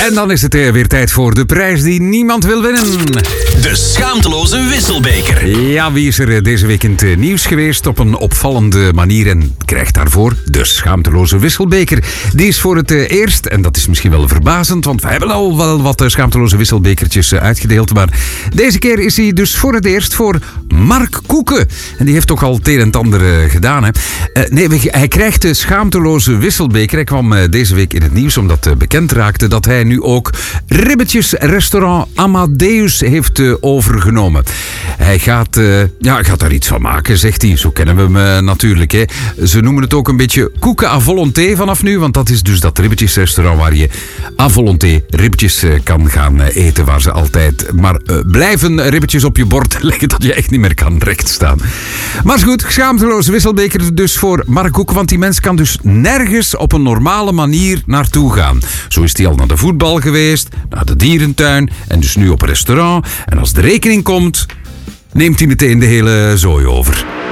En dan is het weer tijd voor de prijs die niemand wil winnen. De schaamteloze wisselbeker. Ja, wie is er deze week in het nieuws geweest op een opvallende manier en krijgt daarvoor de schaamteloze wisselbeker. Die is voor het eerst, en dat is misschien wel verbazend, want we hebben al wel wat schaamteloze wisselbekertjes uitgedeeld, maar deze keer is hij dus voor het eerst voor Mark Koeken. En die heeft toch al het een en het ander gedaan, hè. Hij krijgt de schaamteloze wisselbeker. Hij kwam deze week in het nieuws omdat bekend raakte dat hij nu ook ribbetjesrestaurant Amadeus heeft overgenomen. Hij gaat daar iets van maken, zegt hij. Zo kennen we hem natuurlijk, hè. Ze noemen het ook een beetje koeken à volonté vanaf nu, want dat is dus dat ribbetjesrestaurant waar je à volonté ribbetjes kan gaan eten, waar ze altijd maar blijven ribbetjes op je bord leggen dat je echt niet meer kan rechtstaan. Maar is goed, schaamteloze wisselbeker dus voor Mark Koeken, want die mens kan dus nergens op een normale manier naartoe gaan. Zo is hij al naar de voetbal geweest, naar de dierentuin en dus nu op een restaurant. En als de rekening komt, neemt hij meteen de hele zooi over.